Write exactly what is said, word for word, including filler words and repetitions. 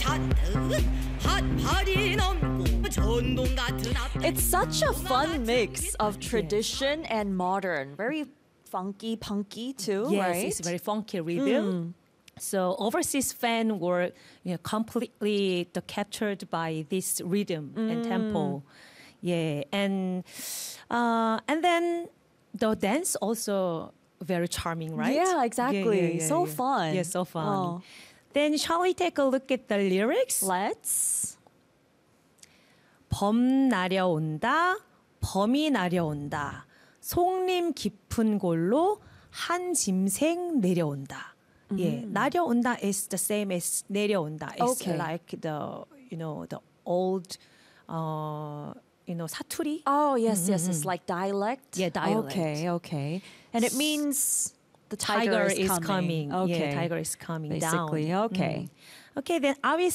It's such a fun mix of tradition and modern. Very funky, punky too, Yes, right? it's very funky rhythm. So overseas fans were, you know, completely the, captured by this rhythm and tempo. Yeah, and uh, and then the dance also very charming, right? Yeah, exactly. Yeah, yeah, yeah, So yeah. fun. Yeah, so fun. Oh. Then shall we take a look at the lyrics? Let's. 범 나려온다, 범이 나려온다. 송림 깊은 골로 한 짐승 내려온다. Yeah, 나려온다 is the same as 내려온다. It's Okay. like the, you know, the old, uh, you know, 사투리. Oh, yes, yes. It's like dialect. Yeah, dialect. Okay, okay. And it means the tiger, Tiger is, is coming. coming. Okay. Yeah, tiger is coming Basically, down. okay. Okay, then I will